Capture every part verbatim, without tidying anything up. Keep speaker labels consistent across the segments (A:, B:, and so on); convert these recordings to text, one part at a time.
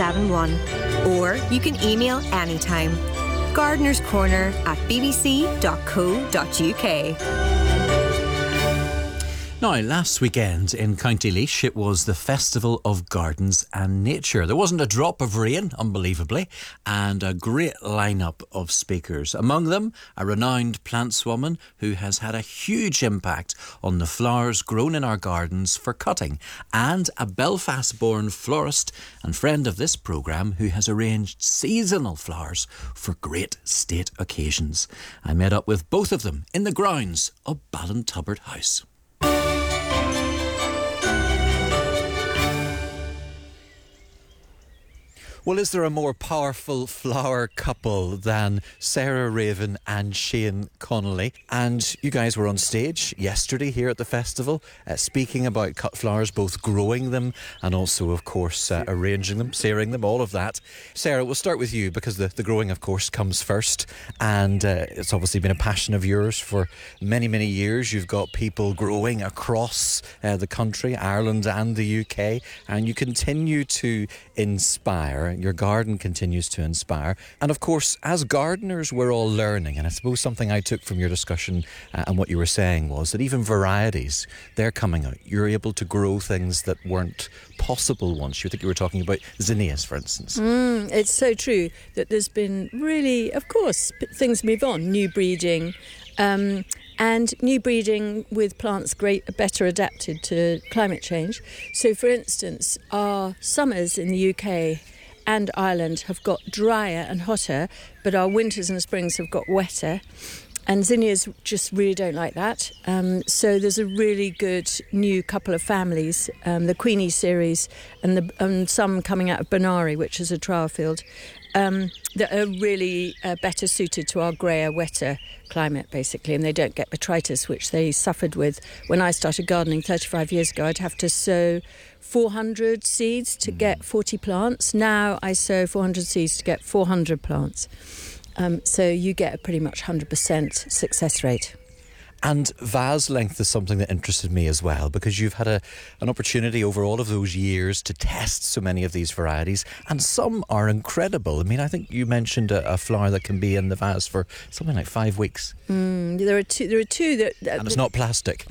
A: seven one. Or you can email anytime. Gardener's Corner at b b c dot co dot u k.
B: Now, last weekend in County Laois, it was the Festival of Gardens and Nature. There wasn't a drop of rain, unbelievably, and a great lineup of speakers. Among them, a renowned plantswoman who has had a huge impact on the flowers grown in our gardens for cutting, and a Belfast-born florist and friend of this programme who has arranged seasonal flowers for great state occasions. I met up with both of them in the grounds of Ballintubbard House. Well, is there a more powerful flower couple than Sarah Raven and Shane Connolly? And you guys were on stage yesterday here at the festival, uh, speaking about cut flowers, both growing them and also, of course, uh, arranging them, searing them, all of that. Sarah, we'll start with you because the, the growing, of course, comes first. And uh, it's obviously been a passion of yours for many, many years. You've got people growing across uh, the country, Ireland and the U K, and you continue to inspire. Your garden continues to inspire. And of course, as gardeners, we're all learning. And I suppose something I took from your discussion uh, and what you were saying was that even varieties, they're coming out. You're able to grow things that weren't possible once. You think you were talking about zinnias, for instance.
C: Mm, it's so true that there's been really, of course, things move on, new breeding, um, and new breeding with plants great, better adapted to climate change. So, for instance, our summers in the U K and Ireland have got drier and hotter, but our winters and springs have got wetter. And zinnias just really don't like that. Um, so there's a really good new couple of families, um, the Queenie series and, the, and some coming out of Benari, which is a trial field, um, that are really uh, better suited to our greyer, wetter climate, basically. And they don't get botrytis, which they suffered with. When I started gardening thirty-five years ago, I'd have to sow four hundred seeds to get forty plants. Now I sow four hundred seeds to get four hundred plants. Um, so you get a pretty much one hundred percent success rate.
B: And vase length is something that interested me as well, because you've had a, an opportunity over all of those years to test so many of these varieties, and some are incredible. I mean, I think you mentioned a, a flower that can be in the vase for something like five weeks.
C: Mm, there are two. There are two that, that
B: and it's not plastic.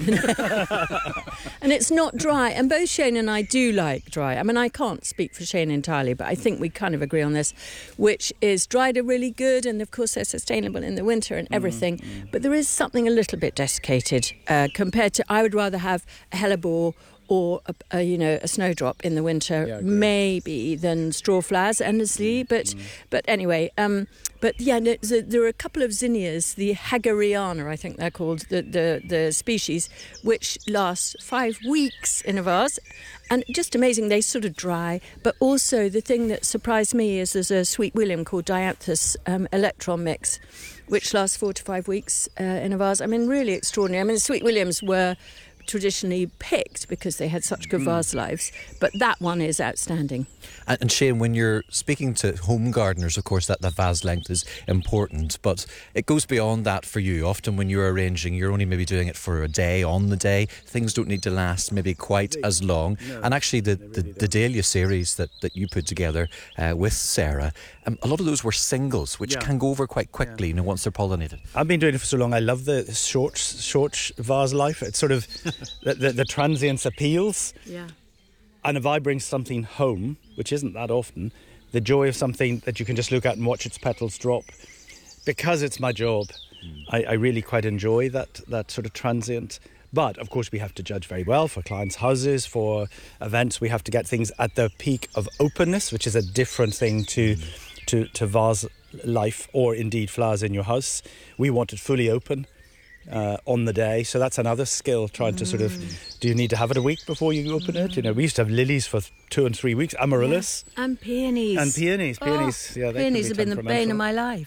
C: And it's not dry. And both Shane and I do like dry. I mean, I can't speak for Shane entirely, but I think we kind of agree on this, which is dried are really good, and of course they're sustainable in the winter and everything. Mm-hmm. But there is something a little bit desiccated uh, compared to. I would rather have a hellebore or a, a, you know a snowdrop in the winter, yeah, maybe, than straw flowers, endlessly. But mm. but anyway, um, but yeah, no, so there are a couple of zinnias, the Hagariana, I think they're called, the, the the species, which last five weeks in a vase, and just amazing. They sort of dry, but also the thing that surprised me is there's a Sweet William called Dianthus um, electron mix, which lasts four to five weeks uh, in a vase. I mean, really extraordinary. I mean, the Sweet Williams were traditionally picked because they had such good vase lives, but that one is outstanding.
B: And, and Shane, when you're speaking to home gardeners, of course that the vase length is important, but it goes beyond that for you. Often when you're arranging, you're only maybe doing it for a day, on the day. Things don't need to last maybe quite as long. No, and actually the, the, the Dahlia series that, that you put together uh, with Sarah, um, a lot of those were singles, which yeah. can go over quite quickly, yeah. you know, once they're pollinated.
D: I've been doing it for so long. I love the short, short vase life. It's sort of the, the, the transience appeals.
C: Yeah.
D: And if I bring something home, which isn't that often, the joy of something that you can just look at and watch its petals drop, because it's my job, mm. I, I really quite enjoy that that sort of transient. But, of course, we have to judge very well for clients' houses, for events. We have to get things at the peak of openness, which is a different thing to, mm. to, to vase life or, indeed, flowers in your house. We want it fully open. Uh, on the day, so that's another skill, trying mm. to sort of, do you need to have it a week before you open mm. it? You know, we used to have lilies for two and three weeks, amaryllis.
C: Yeah. And peonies.
D: And peonies, peonies.
C: Oh,
D: yeah, they
C: peonies
D: be
C: have been the bane of my life.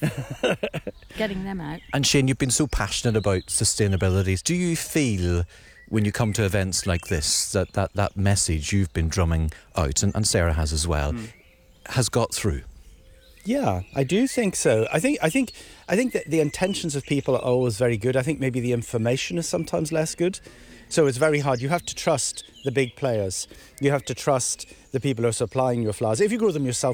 C: Getting them out.
B: And Shane, you've been so passionate about sustainability. Do you feel, when you come to events like this, that that, that message you've been drumming out, and, and Sarah has as well, mm. has got through?
D: Yeah, I do think so. I think I think I think that the intentions of people are always very good. I think maybe the information is sometimes less good. So it's very hard. You have to trust the big players. You have to trust the people who are supplying your flowers. If you grow them yourself,